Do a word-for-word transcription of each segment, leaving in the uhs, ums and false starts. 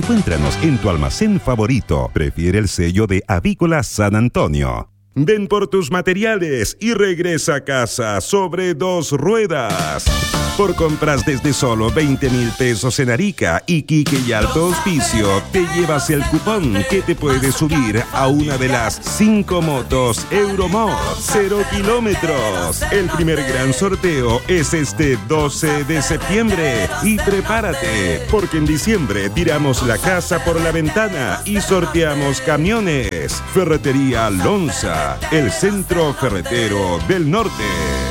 Encuéntranos en tu almacén favorito. Prefiere el sello de Avícola San Antonio. Ven por tus materiales y regresa a casa sobre dos ruedas. Por compras desde solo veinte mil pesos en Arica, Iquique y Alto Hospicio, te llevas el cupón que te puede subir a una de las cinco motos Euromod cero kilómetros. El primer gran sorteo es este doce de septiembre. Y prepárate, porque en diciembre tiramos la casa por la ventana y sorteamos camiones. Ferretería Lonza, el centro ferretero del norte.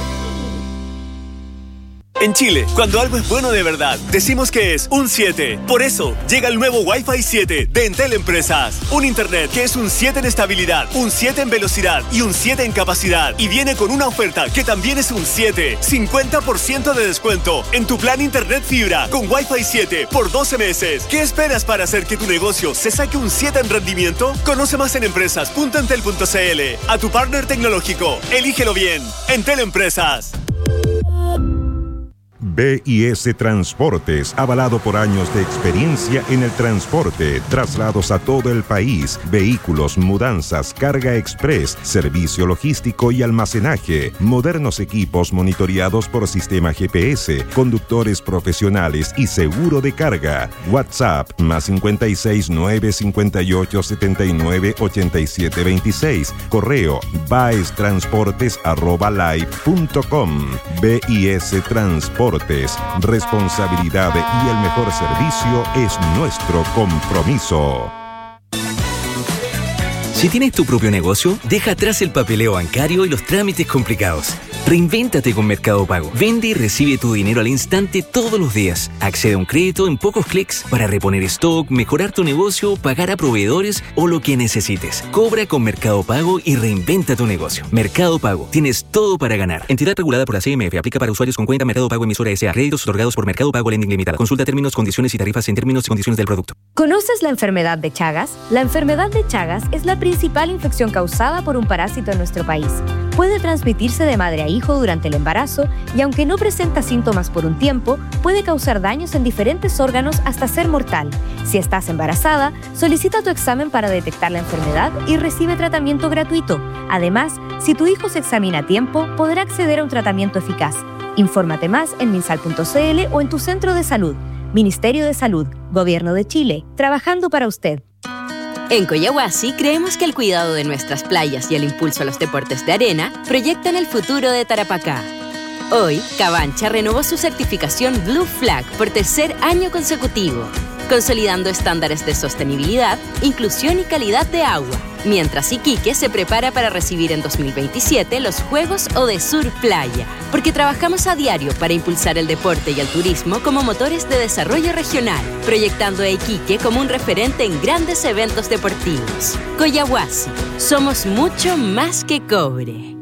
En Chile, cuando algo es bueno de verdad, decimos que es un siete. Por eso, llega el nuevo Wi-Fi siete de Entel Empresas. Un internet que es un siete en estabilidad, un siete en velocidad y un siete en capacidad. Y viene con una oferta que también es un siete. cincuenta por ciento de descuento en tu plan internet fibra con Wi-Fi siete por doce meses. ¿Qué esperas para hacer que tu negocio se saque un siete en rendimiento? Conoce más en empresas punto entel punto c l. A tu partner tecnológico, elígelo bien. Entel Empresas. B I S Transportes, avalado por años de experiencia en el transporte, traslados a todo el país, vehículos, mudanzas, carga express, servicio logístico y almacenaje, modernos equipos monitoreados por sistema G P S, conductores profesionales y seguro de carga. WhatsApp más cincuenta y seis, nueve cincuenta y ocho, setenta y nueve, ochenta y siete veintiséis. Correo baestransportes arroba live punto com. B I S Transportes. Responsabilidad y el mejor servicio es nuestro compromiso. Si tienes tu propio negocio, deja atrás el papeleo bancario y los trámites complicados. Reinvéntate con Mercado Pago. Vende y recibe tu dinero al instante todos los días. Accede a un crédito en pocos clics para reponer stock, mejorar tu negocio, pagar a proveedores o lo que necesites. Cobra con Mercado Pago y reinventa tu negocio. Mercado Pago. Tienes todo para ganar. Entidad regulada por la C M F. Aplica para usuarios con cuenta Mercado Pago emisora S A. Créditos otorgados por Mercado Pago Lending Limitada. Consulta términos, condiciones y tarifas en términos y condiciones del producto. ¿Conoces la enfermedad de Chagas? La enfermedad de Chagas es la principal infección causada por un parásito en nuestro país. Puede transmitirse de madre a hijo durante el embarazo y aunque no presenta síntomas por un tiempo, puede causar daños en diferentes órganos hasta ser mortal. Si estás embarazada, solicita tu examen para detectar la enfermedad y recibe tratamiento gratuito. Además, si tu hijo se examina a tiempo, podrá acceder a un tratamiento eficaz. Infórmate más en minsal punto c l o en tu centro de salud. Ministerio de Salud, Gobierno de Chile, trabajando para usted. En Coyahuasi creemos que el cuidado de nuestras playas y el impulso a los deportes de arena proyectan el futuro de Tarapacá. Hoy, Cabancha renovó su certificación Blue Flag por tercer año consecutivo, consolidando estándares de sostenibilidad, inclusión y calidad de agua, mientras Iquique se prepara para recibir en dos mil veintisiete los Juegos Odesur Playa, porque trabajamos a diario para impulsar el deporte y el turismo como motores de desarrollo regional, proyectando a Iquique como un referente en grandes eventos deportivos. Coyahuasi, somos mucho más que cobre.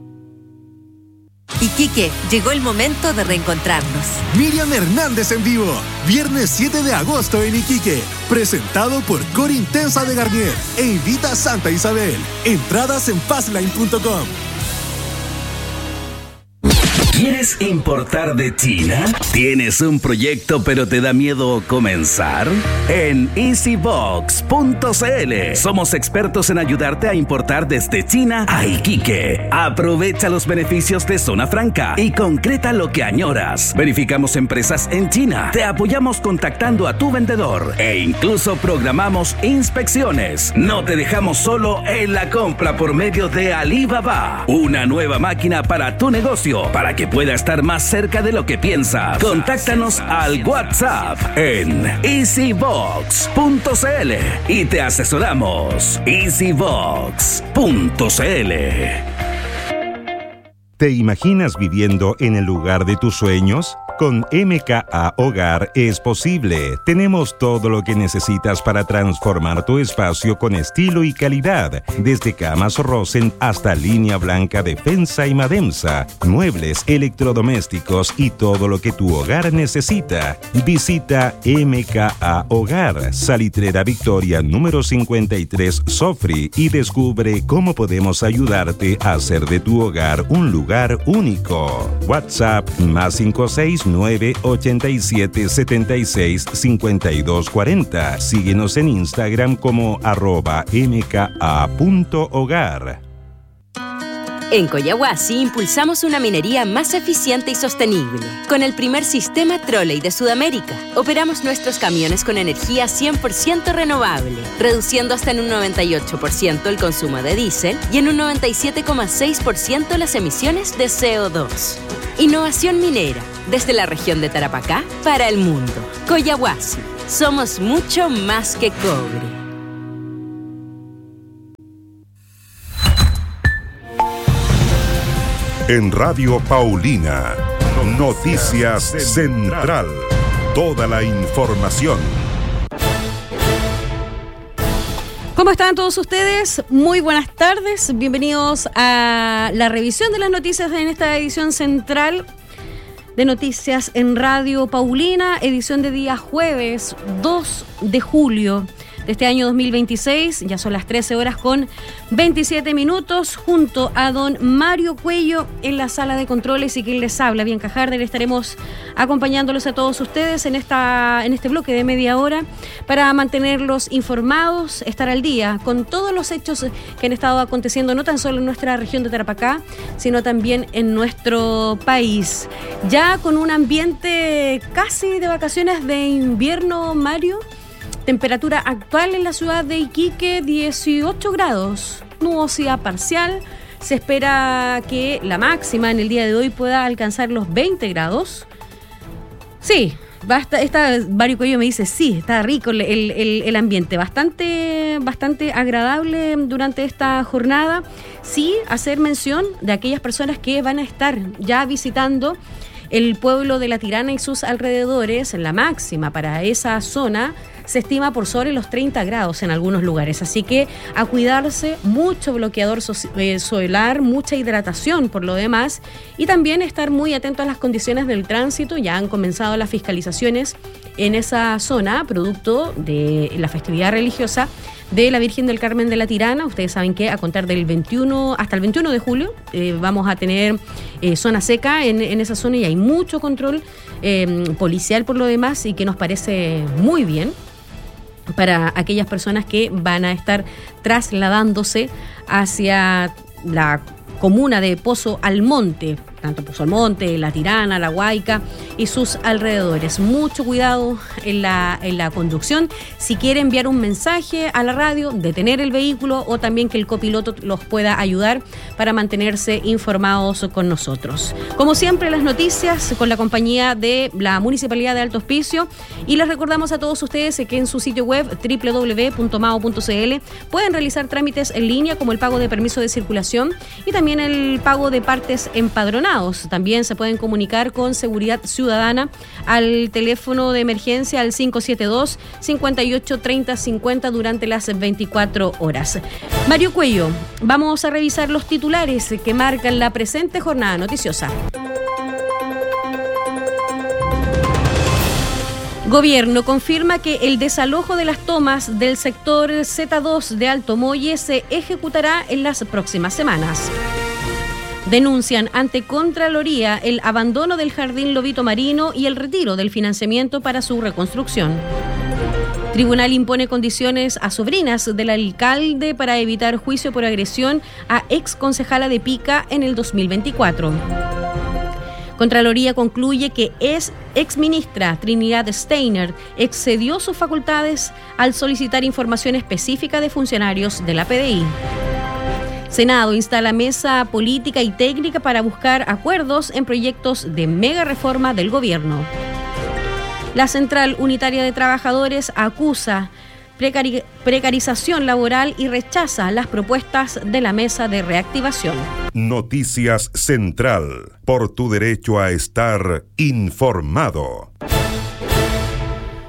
Iquique, llegó el momento de reencontrarnos. Miriam Hernández en vivo, viernes siete de agosto en Iquique, presentado por Cor Intensa de Garnier e invita a Santa Isabel. Entradas en fastline punto com. ¿Quieres importar de China? ¿Tienes un proyecto pero te da miedo comenzar? En easybox punto c l somos expertos en ayudarte a importar desde China a Iquique. Aprovecha los beneficios de Zona Franca y concreta lo que añoras. Verificamos empresas en China, te apoyamos contactando a tu vendedor e incluso programamos inspecciones. No te dejamos solo en la compra por medio de Alibaba, una nueva máquina para tu negocio, para que pueda estar más cerca de lo que piensas. Contáctanos al WhatsApp en easybox punto c l y te asesoramos. easybox punto c l. ¿Te imaginas viviendo en el lugar de tus sueños? Con M K A Hogar es posible. Tenemos todo lo que necesitas para transformar tu espacio con estilo y calidad. Desde camas Rosen hasta línea blanca Defensa y Mademsa, muebles, electrodomésticos y todo lo que tu hogar necesita. Visita M K A Hogar, Salitrera Victoria número cincuenta y tres Sofri y descubre cómo podemos ayudarte a hacer de tu hogar un lugar único. WhatsApp más cinco seis nueve ocho siete siete seis cinco dos cuatro cero. Síguenos en Instagram como arroba mka.hogar. En Coyahuasi impulsamos una minería más eficiente y sostenible. Con el primer sistema trolley de Sudamérica, operamos nuestros camiones con energía cien por ciento renovable, reduciendo hasta en un noventa y ocho por ciento el consumo de diésel y en un noventa y siete coma seis por ciento las emisiones de C O dos. Innovación minera, desde la región de Tarapacá para el mundo. Coyahuasi, somos mucho más que cobre. En Radio Paulina, Noticias Central. Toda la información. ¿Cómo están todos ustedes? Muy buenas tardes. Bienvenidos a la revisión de las noticias en esta edición central de Noticias en Radio Paulina, edición de día jueves dos de julio de este año dos mil veintiséis. Ya son las trece horas con veintisiete minutos, junto a don Mario Cuello en la sala de controles y quien les habla, Bianca Harder. Estaremos acompañándolos a todos ustedes en esta en este bloque de media hora para mantenerlos informados, estar al día con todos los hechos que han estado aconteciendo no tan solo en nuestra región de Tarapacá, sino también en nuestro país. Ya con un ambiente casi de vacaciones de invierno, Mario. Temperatura actual en la ciudad de Iquique, dieciocho grados, nubosidad parcial. Se espera que la máxima en el día de hoy pueda alcanzar los veinte grados. Sí, basta, está, Mario Cuello me dice, sí, está rico el, el, el ambiente, bastante, bastante agradable durante esta jornada. Sí, hacer mención de aquellas personas que van a estar ya visitando el pueblo de La Tirana y sus alrededores. La máxima para esa zona se estima por sobre los treinta grados en algunos lugares, así que a cuidarse, mucho bloqueador solar, mucha hidratación por lo demás, y también estar muy atentos a las condiciones del tránsito. Ya han comenzado las fiscalizaciones en esa zona, producto de la festividad religiosa de la Virgen del Carmen de La Tirana. Ustedes saben que a contar del veintiuno hasta el veintiuno de julio eh, vamos a tener eh, zona seca en, en esa zona, y hay mucho control eh, policial por lo demás, y que nos parece muy bien para aquellas personas que van a estar trasladándose hacia la comuna de Pozo Almonte, tanto Pozo Almonte, La Tirana, La Huayca y sus alrededores. Mucho cuidado en la, en la conducción. Si quiere enviar un mensaje a la radio, detener el vehículo, o también que el copiloto los pueda ayudar para mantenerse informados con nosotros. Como siempre, las noticias con la compañía de la Municipalidad de Alto Hospicio, y les recordamos a todos ustedes que en su sitio web doble u doble u doble u punto mao punto c l pueden realizar trámites en línea como el pago de permiso de circulación y también el pago de partes empadronadas. También se pueden comunicar con Seguridad Ciudadana al teléfono de emergencia al cinco siete dos, cinco ocho tres cero cinco cero durante las veinticuatro horas. Mario Cuello, vamos a revisar los titulares que marcan la presente jornada noticiosa. Gobierno confirma que el desalojo de las tomas del sector Z dos de Alto Molle se ejecutará en las próximas semanas. Denuncian ante Contraloría el abandono del Jardín Lobito Marino y el retiro del financiamiento para su reconstrucción. Tribunal impone condiciones a sobrinas del alcalde para evitar juicio por agresión a ex concejala de Pica en el dos mil veinticuatro. Contraloría concluye que es exministra Trinidad Steiner excedió sus facultades al solicitar información específica de funcionarios de la P D I. Senado instala mesa política y técnica para buscar acuerdos en proyectos de mega reforma del gobierno. La Central Unitaria de Trabajadores acusa precari- precarización laboral y rechaza las propuestas de la mesa de reactivación. Noticias Central, por tu derecho a estar informado.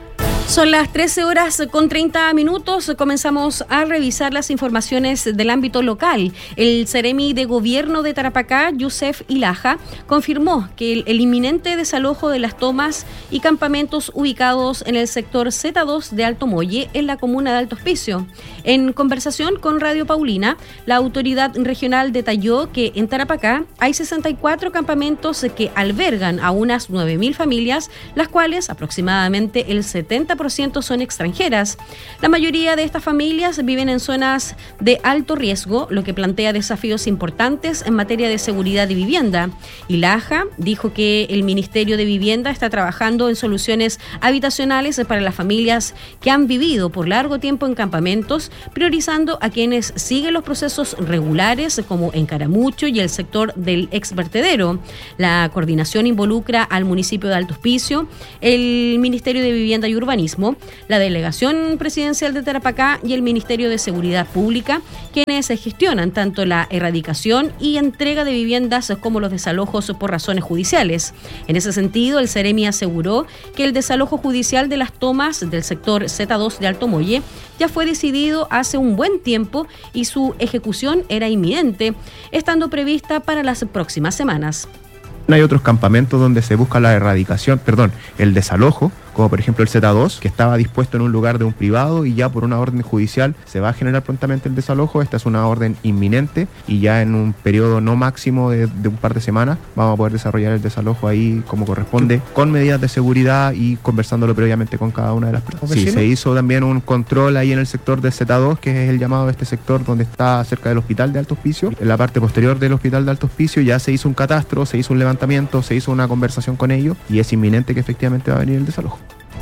Son las trece horas con treinta minutos. Comenzamos a revisar las informaciones del ámbito local. El Ceremi de Gobierno de Tarapacá, Yusef Ilaja, confirmó que el, el inminente desalojo de las tomas y campamentos ubicados en el sector Z dos de Alto Molle, en la comuna de Alto Hospicio. En conversación con Radio Paulina, la autoridad regional detalló que en Tarapacá hay sesenta y cuatro campamentos que albergan a unas nueve mil familias, las cuales aproximadamente el setenta por ciento son extranjeras. La mayoría de estas familias viven en zonas de alto riesgo, lo que plantea desafíos importantes en materia de seguridad y vivienda. Ilaja dijo que el Ministerio de Vivienda está trabajando en soluciones habitacionales para las familias que han vivido por largo tiempo en campamentos, priorizando a quienes siguen los procesos regulares, como en Caramucho y el sector del ex vertedero. La coordinación involucra al municipio de Alto Hospicio, el Ministerio de Vivienda y Urbanismo, la Delegación Presidencial de Tarapacá y el Ministerio de Seguridad Pública, quienes gestionan tanto la erradicación y entrega de viviendas como los desalojos por razones judiciales. En ese sentido, el Ceremi aseguró que el desalojo judicial de las tomas del sector Z dos de Alto Molle ya fue decidido hace un buen tiempo y su ejecución era inminente, estando prevista para las próximas semanas. Hay otros campamentos donde se busca la erradicación, perdón, el desalojo, como por ejemplo el Z dos, que estaba dispuesto en un lugar de un privado y ya por una orden judicial se va a generar prontamente el desalojo. Esta es una orden inminente y ya en un periodo no máximo de, de un par de semanas vamos a poder desarrollar el desalojo ahí como corresponde, con medidas de seguridad y conversándolo previamente con cada una de las personas. Sí, se hizo también un control ahí en el sector del Z dos, que es el llamado de este sector donde está cerca del hospital de Alto Hospicio. En la parte posterior del hospital de Alto Hospicio ya se hizo un catastro, se hizo un levantamiento, se hizo una conversación con ellos y es inminente que efectivamente va a venir el desalojo.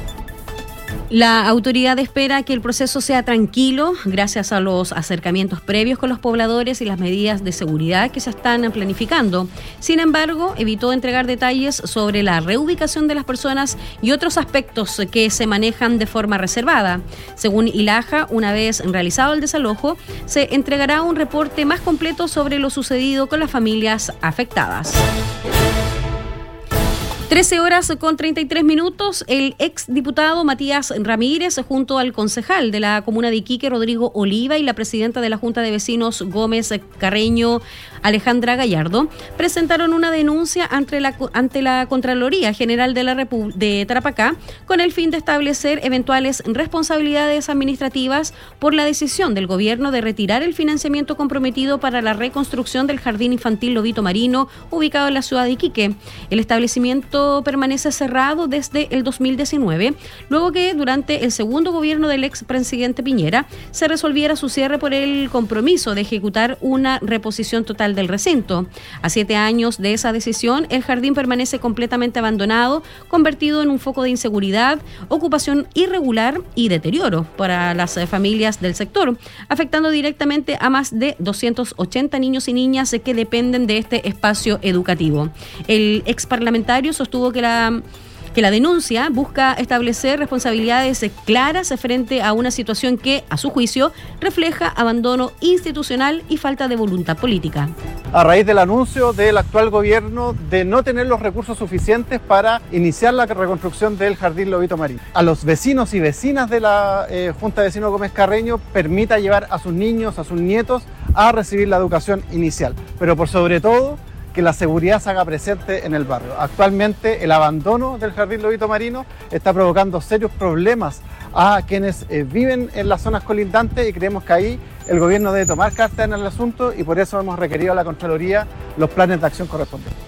La autoridad espera que el proceso sea tranquilo gracias a los acercamientos previos con los pobladores y las medidas de seguridad que se están planificando. Sin embargo, evitó entregar detalles sobre la reubicación de las personas y otros aspectos que se manejan de forma reservada. Según Ilaja, una vez realizado el desalojo, se entregará un reporte más completo sobre lo sucedido con las familias afectadas. trece horas con treinta y tres minutos, el exdiputado Matías Ramírez, junto al concejal de la comuna de Iquique, Rodrigo Oliva, y la presidenta de la Junta de Vecinos Gómez Carreño, Alejandra Gallardo, presentaron una denuncia ante la, ante la Contraloría General de la Repu- de Tarapacá con el fin de establecer eventuales responsabilidades administrativas por la decisión del gobierno de retirar el financiamiento comprometido para la reconstrucción del Jardín Infantil Lobito Marino, ubicado en la ciudad de Iquique. El establecimiento permanece cerrado desde el dos mil diecinueve, luego que durante el segundo gobierno del expresidente Piñera se resolviera su cierre por el compromiso de ejecutar una reposición total del recinto. A siete años de esa decisión, el jardín permanece completamente abandonado, convertido en un foco de inseguridad, ocupación irregular y deterioro para las familias del sector, afectando directamente a más de doscientos ochenta niños y niñas que dependen de este espacio educativo. El exparlamentario sostuvo que la que la denuncia busca establecer responsabilidades claras frente a una situación que, a su juicio, refleja abandono institucional y falta de voluntad política. A raíz del anuncio del actual gobierno de no tener los recursos suficientes para iniciar la reconstrucción del Jardín Lobito Marino, a los vecinos y vecinas de la eh, Junta de Vecinos Gómez Carreño permita llevar a sus niños, a sus nietos a recibir la educación inicial, pero por sobre todo que la seguridad se haga presente en el barrio. Actualmente el abandono del Jardín Lobito Marino está provocando serios problemas a quienes eh, viven en las zonas colindantes y creemos que ahí el gobierno debe tomar cartas en el asunto y por eso hemos requerido a la Contraloría los planes de acción correspondientes.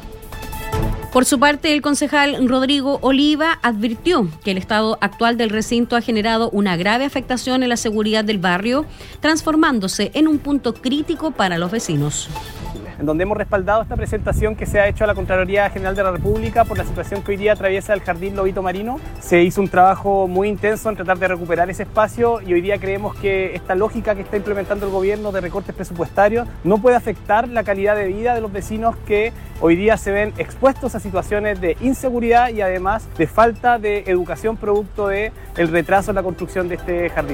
Por su parte, el concejal Rodrigo Oliva advirtió que el estado actual del recinto ha generado una grave afectación en la seguridad del barrio, transformándose en un punto crítico para los vecinos. En donde hemos respaldado esta presentación que se ha hecho a la Contraloría General de la República por la situación que hoy día atraviesa el Jardín Lobito Marino. Se hizo un trabajo muy intenso en tratar de recuperar ese espacio y hoy día creemos que esta lógica que está implementando el gobierno de recortes presupuestarios no puede afectar la calidad de vida de los vecinos que hoy día se ven expuestos a situaciones de inseguridad y además de falta de educación producto del retraso en la construcción de este jardín.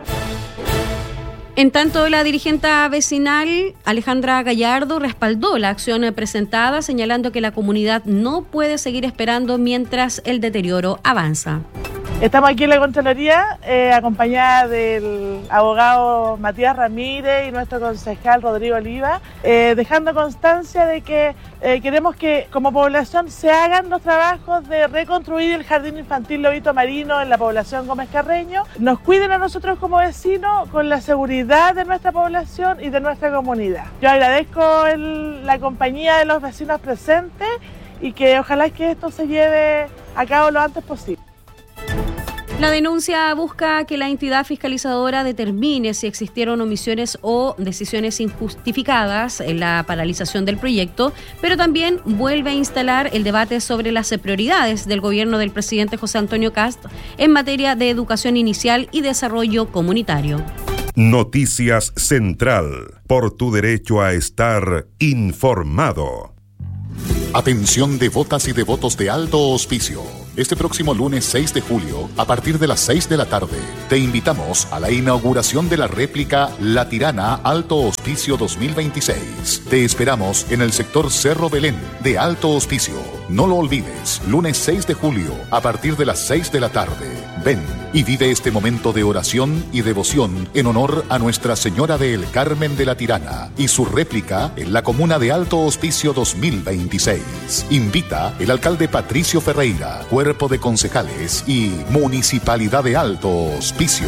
En tanto, la dirigente vecinal Alejandra Gallardo respaldó la acción presentada, señalando que la comunidad no puede seguir esperando mientras el deterioro avanza. Estamos aquí en la Contraloría, eh, acompañada del abogado Matías Ramírez y nuestro concejal Rodrigo Oliva, eh, dejando constancia de que eh, queremos que como población se hagan los trabajos de reconstruir el jardín infantil Lobito Marino en la población Gómez Carreño, nos cuiden a nosotros como vecinos con la seguridad de nuestra población y de nuestra comunidad. Yo agradezco el, la compañía de los vecinos presentes y que ojalá que esto se lleve a cabo lo antes posible. La denuncia busca que la entidad fiscalizadora determine si existieron omisiones o decisiones injustificadas en la paralización del proyecto, pero también vuelve a instalar el debate sobre las prioridades del gobierno del presidente José Antonio Kast en materia de educación inicial y desarrollo comunitario. Noticias Central, por tu derecho a estar informado. Atención devotas y devotos de alto hospicio. Este próximo lunes seis de julio, a partir de las seis de la tarde, te invitamos a la inauguración de la réplica La Tirana Alto Hospicio dos mil veintiséis. Te esperamos en el sector Cerro Belén de Alto Hospicio. No lo olvides, lunes seis de julio, a partir de las seis de la tarde. Ven y vive este momento de oración y devoción en honor a Nuestra Señora del Carmen de la Tirana y su réplica en la comuna de Alto Hospicio dos mil veintiséis. Invita el alcalde Patricio Ferreira, cuerpo de concejales y Municipalidad de Alto Hospicio.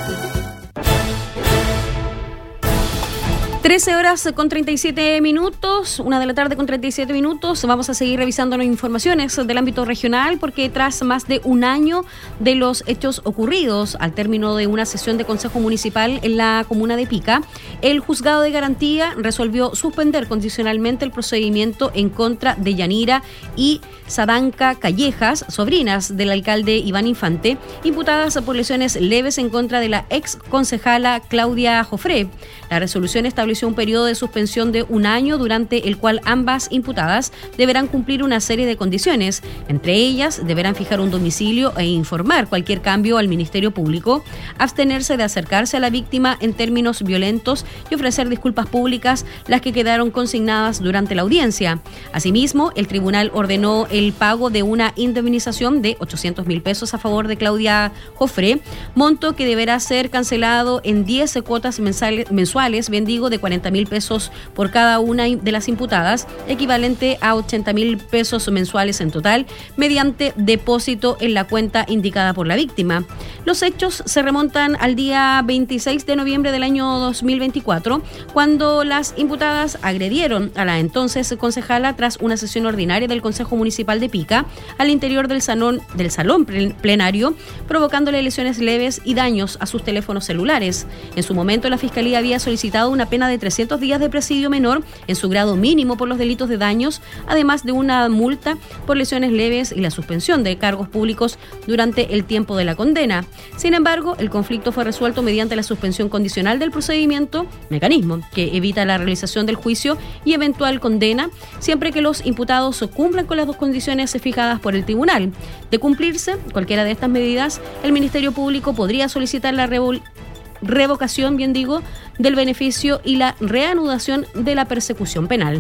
trece horas con treinta y siete minutos, una de la tarde con treinta y siete minutos. Vamos a seguir revisando las informaciones del ámbito regional porque tras más de un año de los hechos ocurridos al término de una sesión de Consejo Municipal en la comuna de Pica, el Juzgado de Garantía resolvió suspender condicionalmente el procedimiento en contra de Yanira y Sadanka Callejas, sobrinas del alcalde Iván Infante, imputadas por lesiones leves en contra de la ex concejala Claudia Jofré. La resolución estableció un periodo de suspensión de un año durante el cual ambas imputadas deberán cumplir una serie de condiciones. Entre ellas, deberán fijar un domicilio e informar cualquier cambio al Ministerio Público, abstenerse de acercarse a la víctima en términos violentos y ofrecer disculpas públicas, las que quedaron consignadas durante la audiencia. Asimismo, el tribunal ordenó el pago de una indemnización de ochocientos mil pesos a favor de Claudia Jofré, monto que deberá ser cancelado en diez cuotas mensuales, mensuales bendigo de cuarenta mil pesos por cada una de las imputadas, equivalente a ochenta mil pesos mensuales en total, mediante depósito en la cuenta indicada por la víctima. Los hechos se remontan al día veintiséis de noviembre del año dos mil veinticuatro, cuando las imputadas agredieron a la entonces concejala tras una sesión ordinaria del Consejo Municipal de Pica al interior del salón, del salón plenario, provocándole lesiones leves y daños a sus teléfonos celulares. En su momento, la Fiscalía había solicitado una pena de trescientos días de presidio menor en su grado mínimo por los delitos de daños, además de una multa por lesiones leves y la suspensión de cargos públicos durante el tiempo de la condena. Sin embargo, el conflicto fue resuelto mediante la suspensión condicional del procedimiento, mecanismo que evita la realización del juicio y eventual condena, siempre que los imputados cumplan con las dos condiciones fijadas por el tribunal. De cumplirse cualquiera de estas medidas, el Ministerio Público podría solicitar la revo- revocación, bien digo, del beneficio y la reanudación de la persecución penal.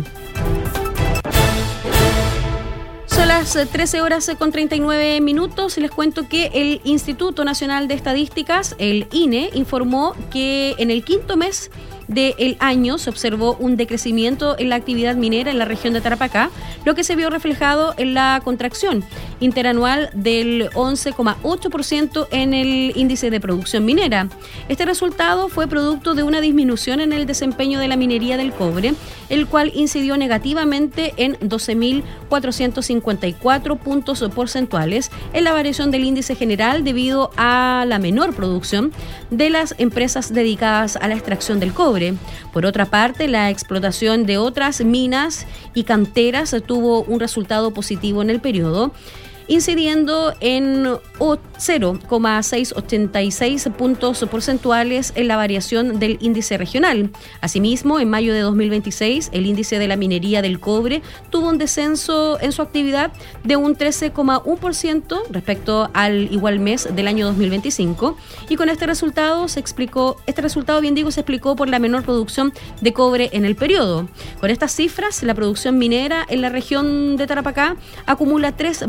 Son las trece horas con treinta y nueve minutos y les cuento que el Instituto Nacional de Estadísticas, el I N E, informó que en el quinto mes del año se observó un decrecimiento en la actividad minera en la región de Tarapacá, lo que se vio reflejado en la contracción interanual del once coma ocho por ciento en el índice de producción minera. Este resultado fue producto de una disminución en el desempeño de la minería del cobre, el cual incidió negativamente en doce mil cuatrocientos cincuenta y cuatro puntos porcentuales en la variación del índice general debido a la menor producción de las empresas dedicadas a la extracción del cobre. Por otra parte, la explotación de otras minas y canteras tuvo un resultado positivo en el periodo, incidiendo en cero coma seiscientos ochenta y seis puntos porcentuales en la variación del índice regional. Asimismo, en mayo de dos mil veintiséis, el índice de la minería del cobre tuvo un descenso en su actividad de un trece coma uno por ciento respecto al igual mes del año dos mil veinticinco, y con este resultado se explicó, este resultado bien digo se explicó por la menor producción de cobre en el periodo. Con estas cifras, la producción minera en la región de Tarapacá acumula tres bajas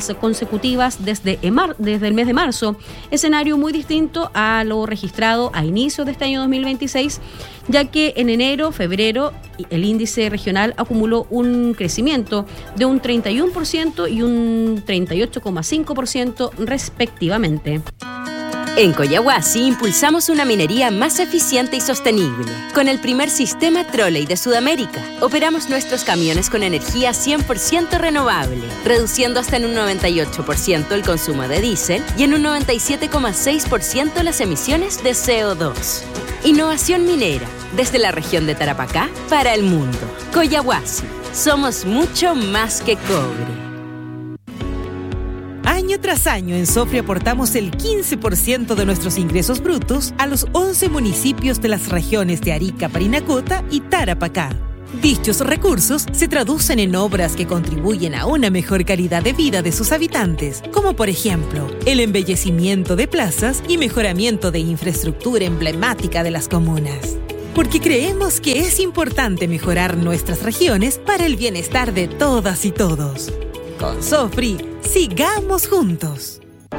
semanas consecutivas desde, emar, desde el mes de marzo, escenario muy distinto a lo registrado a inicios de este año dos mil veintiséis, ya que en enero, febrero, el índice regional acumuló un crecimiento de un treinta y uno por ciento y un treinta y ocho coma cinco por ciento respectivamente. En Coyahuasi impulsamos una minería más eficiente y sostenible. Con el primer sistema trolley de Sudamérica, operamos nuestros camiones con energía cien por ciento renovable, reduciendo hasta en un noventa y ocho por ciento el consumo de diésel y en un noventa y siete coma seis por ciento las emisiones de C O dos. Innovación minera, desde la región de Tarapacá para el mundo. Coyahuasi, somos mucho más que cobre. Año tras año en Sofri aportamos el quince por ciento de nuestros ingresos brutos a los once municipios de las regiones de Arica, Parinacota y Tarapacá. Dichos recursos se traducen en obras que contribuyen a una mejor calidad de vida de sus habitantes, como por ejemplo, el embellecimiento de plazas y mejoramiento de infraestructura emblemática de las comunas. Porque creemos que es importante mejorar nuestras regiones para el bienestar de todas y todos. Con Sofri, sigamos juntos.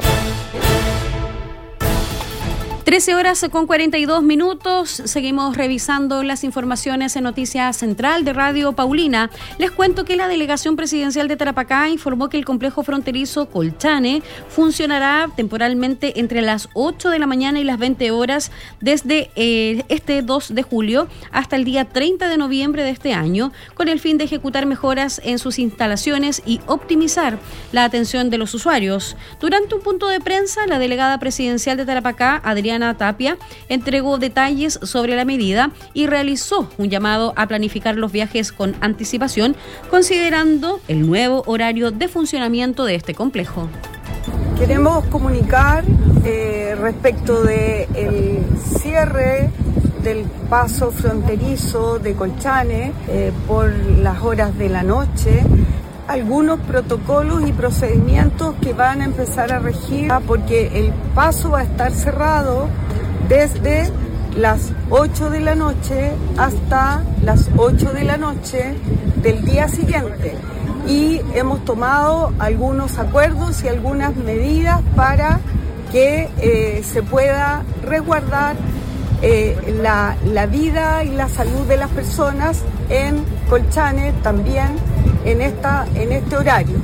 trece horas con cuarenta y dos minutos. Seguimos revisando las informaciones en Noticias Central de Radio Paulina. Les cuento que la Delegación Presidencial de Tarapacá informó que el complejo fronterizo Colchane funcionará temporalmente entre las ocho de la mañana y las veinte horas desde eh, este dos de julio hasta el día treinta de noviembre de este año, con el fin de ejecutar mejoras en sus instalaciones y optimizar la atención de los usuarios. Durante un punto de prensa, la delegada presidencial de Tarapacá, Adriana Tapia, entregó detalles sobre la medida y realizó un llamado a planificar los viajes con anticipación, considerando el nuevo horario de funcionamiento de este complejo. Queremos comunicar eh, respecto del cierre del paso fronterizo de Colchane eh, por las horas de la noche, algunos protocolos y procedimientos que van a empezar a regir, porque el paso va a estar cerrado desde las ocho de la noche hasta las ocho de la noche del día siguiente. Y hemos tomado algunos acuerdos y algunas medidas para que eh, se pueda resguardar eh, la, la vida y la salud de las personas en Colchane también en, esta, en este horario.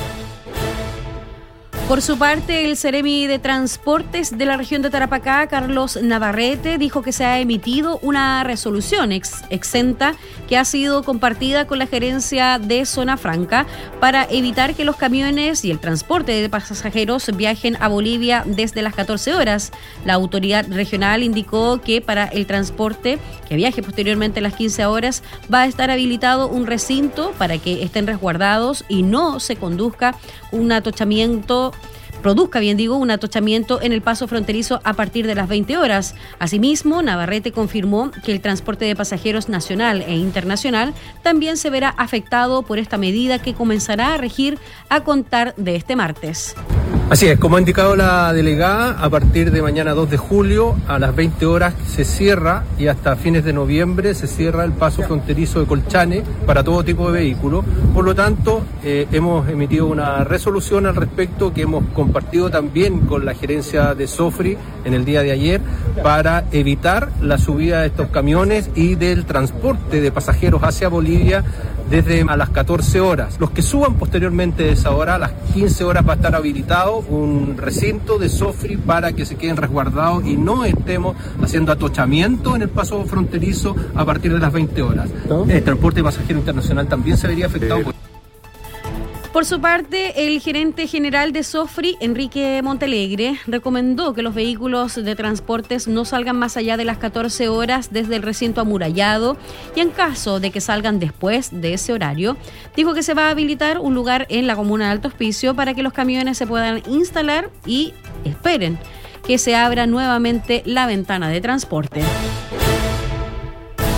Por su parte, el Seremi de Transportes de la región de Tarapacá, Carlos Navarrete, dijo que se ha emitido una resolución ex exenta que ha sido compartida con la gerencia de Zona Franca para evitar que los camiones y el transporte de pasajeros viajen a Bolivia desde las catorce horas. La autoridad regional indicó que para el transporte que viaje posteriormente a las quince horas va a estar habilitado un recinto para que estén resguardados y no se conduzca un atochamiento produzca, bien digo, un atochamiento en el paso fronterizo a partir de las veinte horas. Asimismo, Navarrete confirmó que el transporte de pasajeros nacional e internacional también se verá afectado por esta medida que comenzará a regir a contar de este martes. Así es, como ha indicado la delegada, a partir de mañana dos de julio a las veinte horas se cierra y hasta fines de noviembre se cierra el paso fronterizo de Colchane para todo tipo de vehículos. Por lo tanto, eh, hemos emitido una resolución al respecto que hemos compartido también con la gerencia de Sofri en el día de ayer para evitar la subida de estos camiones y del transporte de pasajeros hacia Bolivia desde a las catorce horas. Los que suban posteriormente de esa hora, a las quince horas va a estar habilitado un recinto de Sofri para que se queden resguardados y no estemos haciendo atochamiento en el paso fronterizo a partir de las veinte horas. ¿No? El transporte pasajero internacional también se vería afectado. Por... Por su parte, el gerente general de Sofri, Enrique Montelegre, recomendó que los vehículos de transportes no salgan más allá de las catorce horas desde el recinto amurallado y en caso de que salgan después de ese horario, dijo que se va a habilitar un lugar en la comuna de Alto Hospicio para que los camiones se puedan instalar y esperen que se abra nuevamente la ventana de transporte.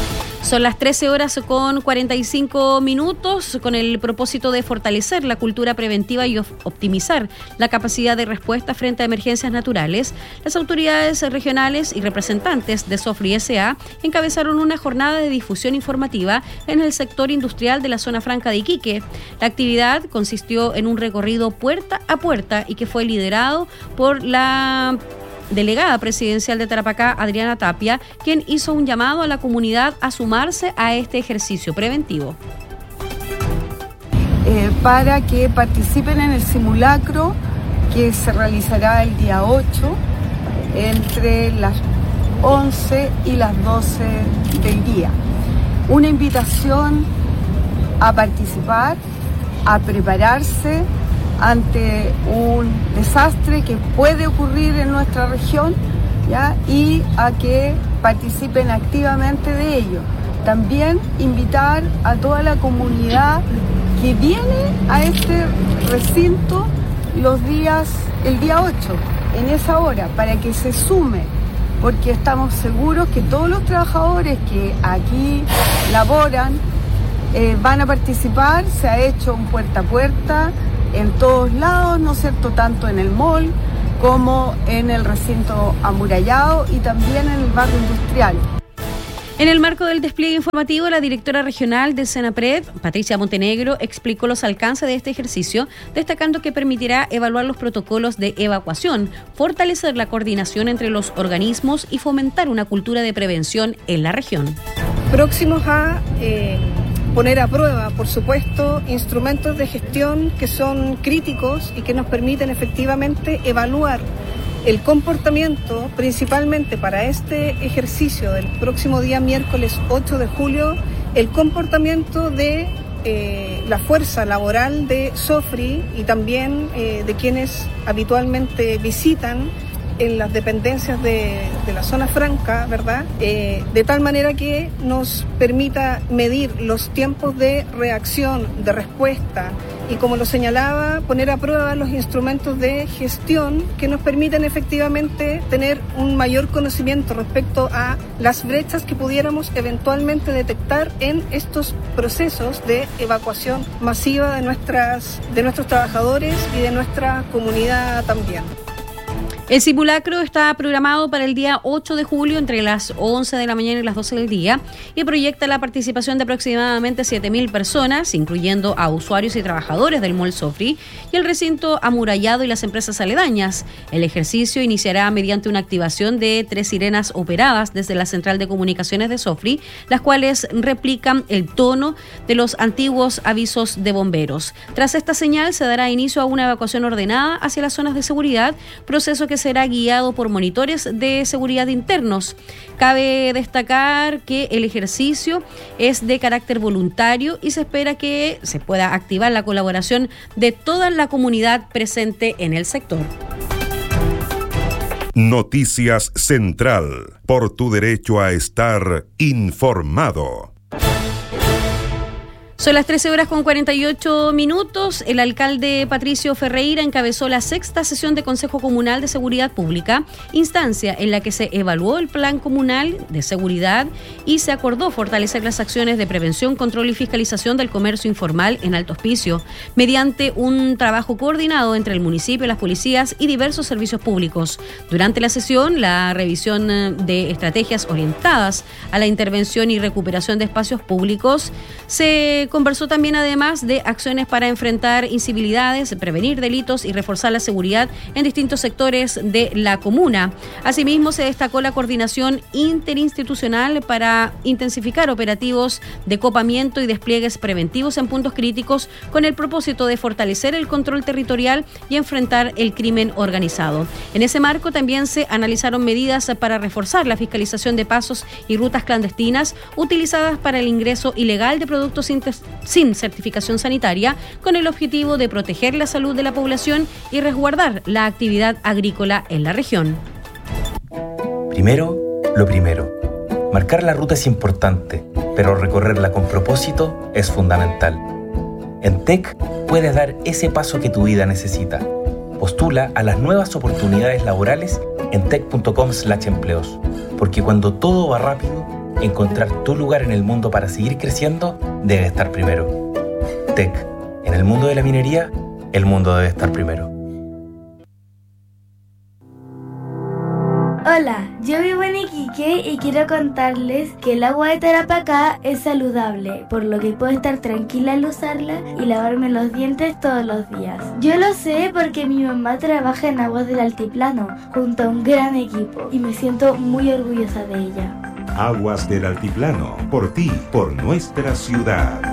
Son las trece horas con cuarenta y cinco minutos. Con el propósito de fortalecer la cultura preventiva y optimizar la capacidad de respuesta frente a emergencias naturales, las autoridades regionales y representantes de Sofri S A encabezaron una jornada de difusión informativa en el sector industrial de la zona franca de Iquique. La actividad consistió en un recorrido puerta a puerta y que fue liderado por la delegada presidencial de Tarapacá, Adriana Tapia, quien hizo un llamado a la comunidad a sumarse a este ejercicio preventivo. Eh, para que participen en el simulacro que se realizará el día ocho entre las once y las doce del día. Una invitación a participar, a prepararse ante un desastre que puede ocurrir en nuestra región, ¿ya? Y a que participen activamente de ello. También invitar a toda la comunidad que viene a este recinto los días, el día ocho, en esa hora, para que se sume, porque estamos seguros que todos los trabajadores que aquí laboran eh, van a participar. Se ha hecho un puerta a puerta en todos lados, ¿no es cierto?, tanto en el mall como en el recinto amurallado y también en el barrio industrial. En el marco del despliegue informativo, la directora regional del Senapred, Patricia Montenegro, explicó los alcances de este ejercicio, destacando que permitirá evaluar los protocolos de evacuación, fortalecer la coordinación entre los organismos y fomentar una cultura de prevención en la región. Próximos a eh, poner a prueba, por supuesto, instrumentos de gestión que son críticos y que nos permiten efectivamente evaluar el comportamiento, principalmente para este ejercicio del próximo día miércoles ocho de julio, el comportamiento de eh, la fuerza laboral de Sofri y también eh, de quienes habitualmente visitan en las dependencias de, de la zona franca, ¿verdad? Eh, de tal manera que nos permita medir los tiempos de reacción, de respuesta y, como lo señalaba, poner a prueba los instrumentos de gestión que nos permiten efectivamente tener un mayor conocimiento respecto a las brechas que pudiéramos eventualmente detectar en estos procesos de evacuación masiva de, nuestras, de nuestros trabajadores y de nuestra comunidad también. El simulacro está programado para el día ocho de julio entre las once de la mañana y las doce del día y proyecta la participación de aproximadamente siete mil personas, incluyendo a usuarios y trabajadores del Mall Sofri y el recinto amurallado y las empresas aledañas. El ejercicio iniciará mediante una activación de tres sirenas operadas desde la central de comunicaciones de Sofri, las cuales replican el tono de los antiguos avisos de bomberos. Tras esta señal se dará inicio a una evacuación ordenada hacia las zonas de seguridad, proceso que será guiado por monitores de seguridad internos. Cabe destacar que el ejercicio es de carácter voluntario y se espera que se pueda activar la colaboración de toda la comunidad presente en el sector. Noticias Central, por tu derecho a estar informado. Son las trece horas con cuarenta y ocho minutos. El alcalde Patricio Ferreira encabezó la sexta sesión de Consejo Comunal de Seguridad Pública, instancia en la que se evaluó el Plan Comunal de Seguridad y se acordó fortalecer las acciones de prevención, control y fiscalización del comercio informal en Alto Hospicio, mediante un trabajo coordinado entre el municipio, las policías y diversos servicios públicos. Durante la sesión, la revisión de estrategias orientadas a la intervención y recuperación de espacios públicos se conversó también además de acciones para enfrentar incivilidades, prevenir delitos y reforzar la seguridad en distintos sectores de la comuna. Asimismo, se destacó la coordinación interinstitucional para intensificar operativos de copamiento y despliegues preventivos en puntos críticos con el propósito de fortalecer el control territorial y enfrentar el crimen organizado. En ese marco también se analizaron medidas para reforzar la fiscalización de pasos y rutas clandestinas utilizadas para el ingreso ilegal de productos sin certificación sanitaria, con el objetivo de proteger la salud de la población y resguardar la actividad agrícola en la región. Primero, lo primero. Marcar la ruta es importante, pero recorrerla con propósito es fundamental. En T E C puedes dar ese paso que tu vida necesita. Postula a las nuevas oportunidades laborales en tec punto com slash empleos, porque cuando todo va rápido, encontrar tu lugar en el mundo para seguir creciendo debe estar primero. T E C. En el mundo de la minería, el mundo debe estar primero. Hola, yo vivo en Iquique y quiero contarles que el agua de Tarapacá es saludable, por lo que puedo estar tranquila al usarla y lavarme los dientes todos los días. Yo lo sé porque mi mamá trabaja en Aguas del Altiplano, junto a un gran equipo, y me siento muy orgullosa de ella. Aguas del Altiplano, por ti, por nuestra ciudad.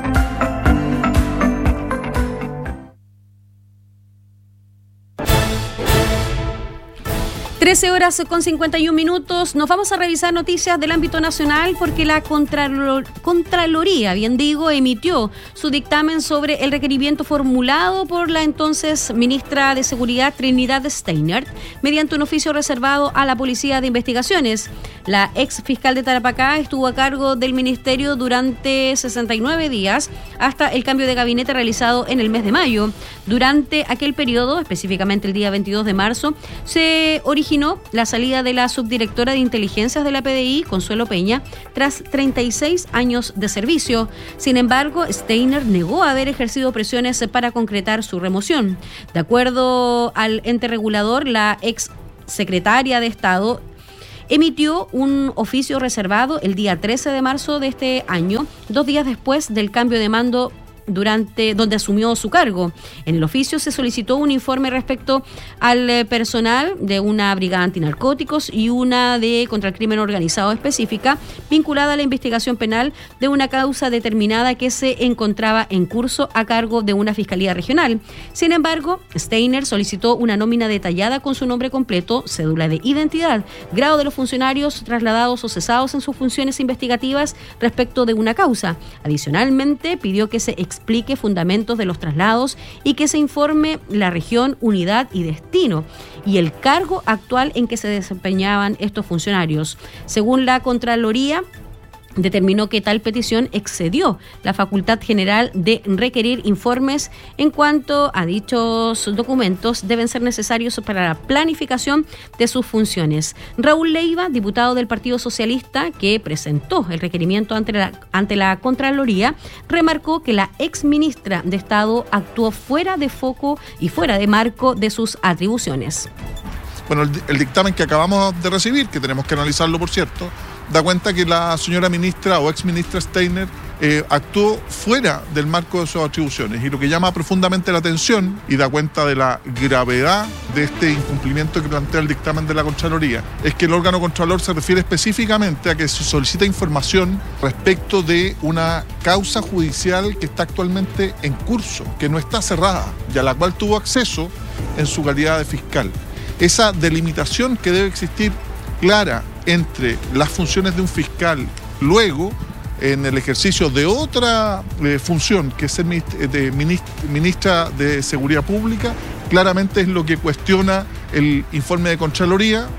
trece horas con cincuenta y un minutos. Nos vamos a revisar noticias del ámbito nacional porque la Contralor- Contraloría, bien digo, emitió su dictamen sobre el requerimiento formulado por la entonces ministra de Seguridad Trinidad Steiner mediante un oficio reservado a la Policía de Investigaciones. La ex fiscal de Tarapacá estuvo a cargo del ministerio durante sesenta y nueve días hasta el cambio de gabinete realizado en el mes de mayo. Durante aquel periodo, específicamente el día veintidós de marzo, se originó la salida de la subdirectora de inteligencias de la P D I, Consuelo Peña, tras treinta y seis años de servicio. Sin embargo, Steiner negó haber ejercido presiones para concretar su remoción. De acuerdo al ente regulador, la ex secretaria de Estado emitió un oficio reservado el día trece de marzo de este año, dos días después del cambio de mando durante donde asumió su cargo. En el oficio se solicitó un informe respecto al personal de una brigada antinarcóticos y una de contra el crimen organizado específica vinculada a la investigación penal de una causa determinada que se encontraba en curso a cargo de una fiscalía regional. Sin embargo, Steiner solicitó una nómina detallada con su nombre completo, cédula de identidad, grado de los funcionarios trasladados o cesados en sus funciones investigativas respecto de una causa. Adicionalmente, pidió que se explique fundamentos de los traslados y que se informe la región, unidad y destino y el cargo actual en que se desempeñaban estos funcionarios. Según la Contraloría, determinó que tal petición excedió la facultad general de requerir informes en cuanto a dichos documentos deben ser necesarios para la planificación de sus funciones. Raúl Leiva, diputado del Partido Socialista, que presentó el requerimiento ante la, ante la Contraloría, remarcó que la exministra de Estado actuó fuera de foco y fuera de marco de sus atribuciones. Bueno, el, el dictamen que acabamos de recibir, que tenemos que analizarlo, por cierto, da cuenta que la señora ministra o exministra Steiner eh, actuó fuera del marco de sus atribuciones, y lo que llama profundamente la atención y da cuenta de la gravedad de este incumplimiento que plantea el dictamen de la Contraloría es que el órgano Contralor se refiere específicamente a que se solicita información respecto de una causa judicial que está actualmente en curso, que no está cerrada y a la cual tuvo acceso en su calidad de fiscal. Esa delimitación que debe existir clara entre las funciones de un fiscal, luego en el ejercicio de otra eh, función, que es ser de ministra de Seguridad Pública, claramente es lo que cuestiona el informe de Contraloría.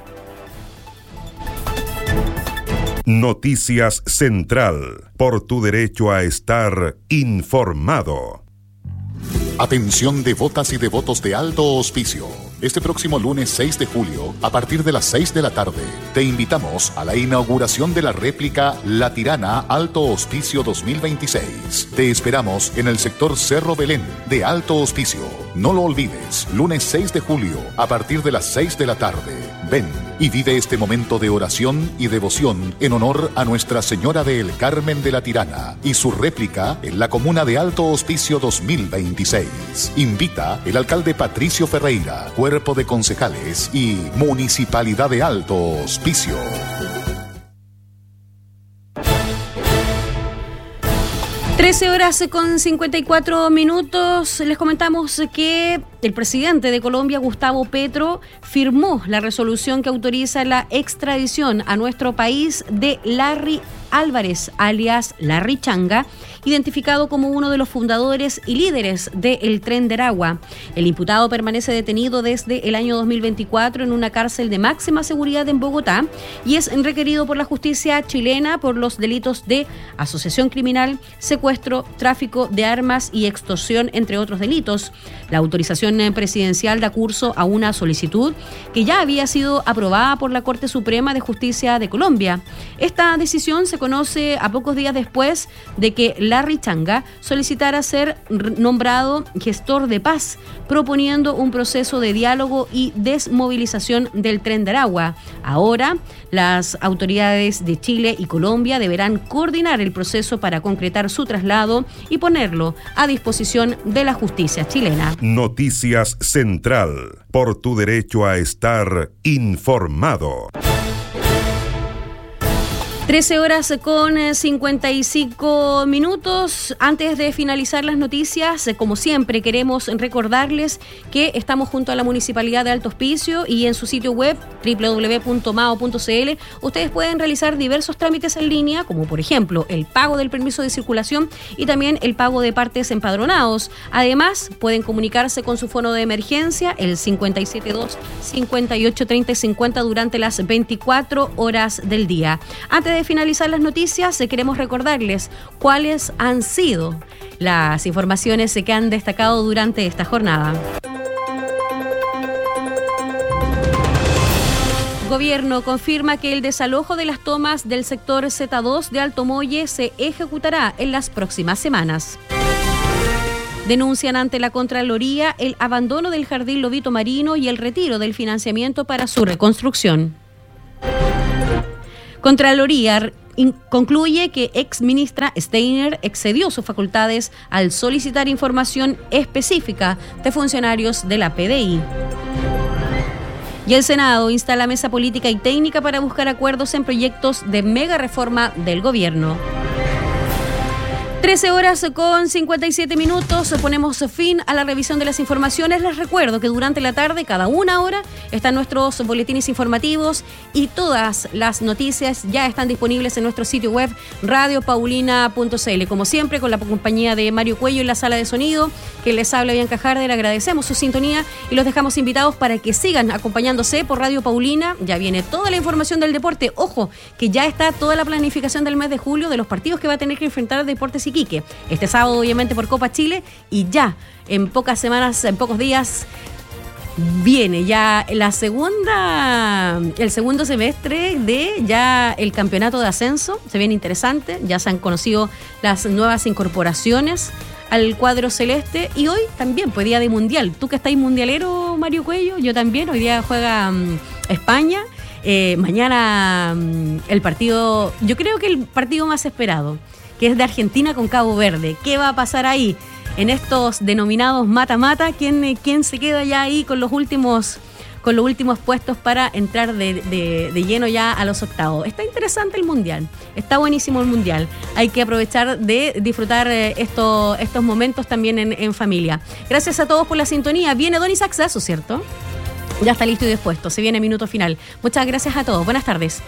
Noticias Central, por tu derecho a estar informado. Atención devotas y devotos de alto auspicio. Este próximo lunes seis de julio, a partir de las seis de la tarde, te invitamos a la inauguración de la réplica La Tirana Alto Hospicio dos mil veintiséis. Te esperamos en el sector Cerro Belén de Alto Hospicio. No lo olvides, lunes seis de julio, a partir de las seis de la tarde. Ven y vive este momento de oración y devoción en honor a Nuestra Señora del Carmen de la Tirana y su réplica en la comuna de Alto Hospicio dos mil veintiséis. Invita el alcalde Patricio Ferreira, cuerpo de concejales y Municipalidad de Alto Hospicio. trece horas con cincuenta y cuatro minutos. Les comentamos que el presidente de Colombia, Gustavo Petro, firmó la resolución que autoriza la extradición a nuestro país de Larry Álvarez, alias Larry Changa, identificado como uno de los fundadores y líderes del Tren de Aragua. El imputado permanece detenido desde el año dos mil veinticuatro en una cárcel de máxima seguridad en Bogotá y es requerido por la justicia chilena por los delitos de asociación criminal, secuestro, tráfico de armas y extorsión, entre otros delitos. La autorización presidencial da curso a una solicitud que ya había sido aprobada por la Corte Suprema de Justicia de Colombia. Esta decisión se conoce a pocos días después de que Larry Changa solicitara ser nombrado gestor de paz, proponiendo un proceso de diálogo y desmovilización del Tren de Aragua. Ahora, las autoridades de Chile y Colombia deberán coordinar el proceso para concretar su traslado y ponerlo a disposición de la justicia chilena. Noticias Central. Por tu derecho a estar informado. trece horas con cincuenta y cinco minutos. Antes de finalizar las noticias, como siempre, queremos recordarles que estamos junto a la Municipalidad de Alto Hospicio y en su sitio web doble u doble u doble u punto mao punto c l ustedes pueden realizar diversos trámites en línea, como por ejemplo el pago del permiso de circulación y también el pago de partes empadronados. Además, pueden comunicarse con su fono de emergencia, el cincuenta y siete dos, cincuenta y ocho treinta y cincuenta, durante las veinticuatro horas del día. Antes de finalizar las noticias, queremos recordarles cuáles han sido las informaciones que han destacado durante esta jornada. Gobierno confirma que el desalojo de las tomas del sector Z dos de Alto Molle se ejecutará en las próximas semanas. Denuncian ante la Contraloría el abandono del Jardín Lobito Marino y el retiro del financiamiento para su reconstrucción. Contraloría concluye que ex ministra Steiner excedió sus facultades al solicitar información específica de funcionarios de la P D I. Y el Senado instala mesa política y técnica para buscar acuerdos en proyectos de mega reforma del gobierno. trece horas con cincuenta y siete minutos, ponemos fin a la revisión de las informaciones. Les recuerdo que durante la tarde, cada una hora, están nuestros boletines informativos y todas las noticias ya están disponibles en nuestro sitio web radio paulina punto c l. Como siempre, con la compañía de Mario Cuello en la sala de sonido, que les habla Bianca Jarder, agradecemos su sintonía y los dejamos invitados para que sigan acompañándose por Radio Paulina. Ya viene toda la información del deporte. Ojo, que ya está toda la planificación del mes de julio de los partidos que va a tener que enfrentar Deportes Iquique. Este sábado, obviamente, por Copa Chile, y ya en pocas semanas, en pocos días, viene ya la segunda, el segundo semestre de ya el campeonato de ascenso. Se viene interesante, ya se han conocido las nuevas incorporaciones al cuadro celeste y hoy también, pues día de mundial. Tú que estás mundialero, Mario Cuello, yo también. Hoy día juega um, España. Eh, mañana um, el partido, yo creo que el partido más esperado, que es de Argentina con Cabo Verde. ¿Qué va a pasar ahí en estos denominados mata-mata? ¿Quién, quién se queda ya ahí con los últimos, con los últimos puestos para entrar de, de, de lleno ya a los octavos? Está interesante el Mundial, está buenísimo el Mundial. Hay que aprovechar de disfrutar esto, estos momentos también en, en familia. Gracias a todos por la sintonía. Viene Don Isaac Sasso, ¿cierto? Ya está listo y dispuesto. Se viene minuto final. Muchas gracias a todos. Buenas tardes.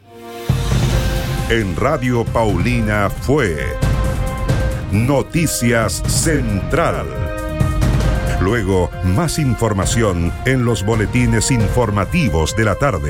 En Radio Paulina fue Noticias Central. Luego, más información en los boletines informativos de la tarde.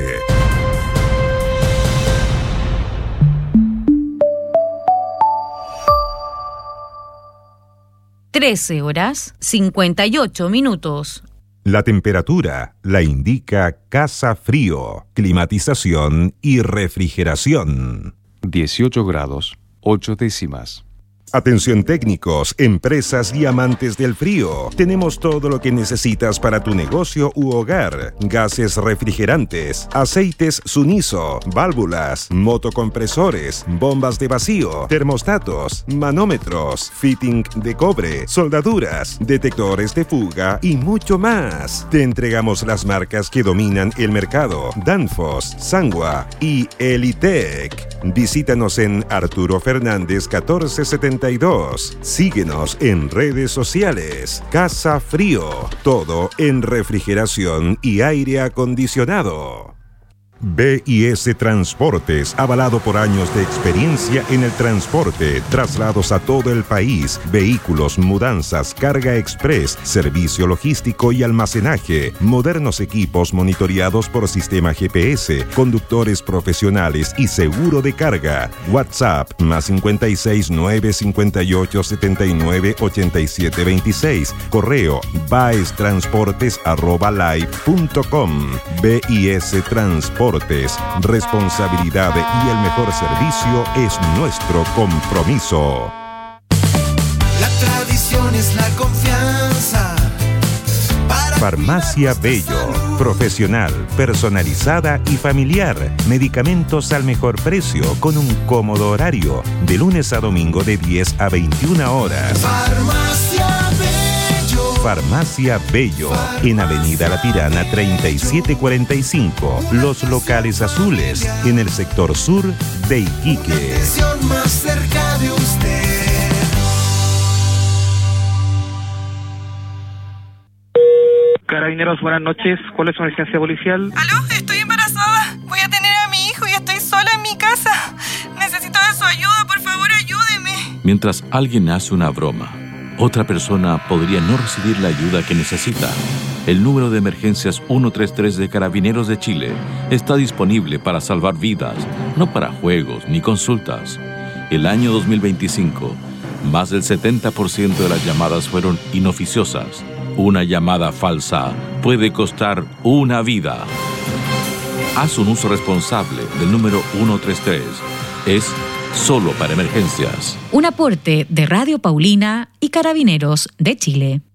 trece horas cincuenta y ocho minutos. La temperatura la indica Casa Frío, climatización y refrigeración. dieciocho grados, ocho décimas. Atención técnicos, empresas y amantes del frío. Tenemos todo lo que necesitas para tu negocio u hogar. Gases refrigerantes, aceites Suniso, válvulas, motocompresores, bombas de vacío, termostatos, manómetros, fitting de cobre, soldaduras, detectores de fuga y mucho más. Te entregamos las marcas que dominan el mercado: Danfoss, Sangwa y Elitec. Visítanos en Arturo Fernández catorce setenta y dos. Síguenos en redes sociales. Casa Frío, todo en refrigeración y aire acondicionado. B I S Transportes, avalado por años de experiencia en el transporte, traslados a todo el país, vehículos, mudanzas, carga express, servicio logístico y almacenaje, modernos equipos monitoreados por sistema G P S, conductores profesionales y seguro de carga. WhatsApp más cincuenta y seis, nueve cincuenta y ocho, setenta y nueve, ochenta y siete veintiséis. Correo baestransportes arroba live punto com. B I S Transportes. Responsabilidad y el mejor servicio es nuestro compromiso. La tradición es la confianza. Farmacia Bello, profesional, personalizada y familiar. Medicamentos al mejor precio con un cómodo horario, de lunes a domingo de diez a veintiuna horas. Farmacia Bello. Farmacia Bello, en Avenida La Tirana treinta y siete cuarenta y cinco, Los Locales Azules, en el sector sur de Iquique. Más cerca de usted. Carabineros, buenas noches. ¿Cuál es su emergencia policial? ¿Aló? Estoy embarazada. Voy a tener a mi hijo y estoy sola en mi casa. Necesito de su ayuda, por favor, ayúdeme. Mientras alguien hace una broma, otra persona podría no recibir la ayuda que necesita. El número de emergencias ciento treinta y tres de Carabineros de Chile está disponible para salvar vidas, no para juegos ni consultas. El año dos mil veinticinco, más del setenta por ciento de las llamadas fueron inoficiosas. Una llamada falsa puede costar una vida. Haz un uso responsable del número ciento treinta y tres. Es solo para emergencias. Un aporte de Radio Paulina y Carabineros de Chile.